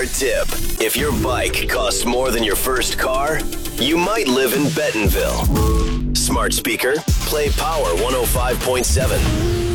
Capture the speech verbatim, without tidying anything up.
tip. If your bike costs more than your first car, you might live in Bentonville. Smart speaker, play Power one oh five point seven.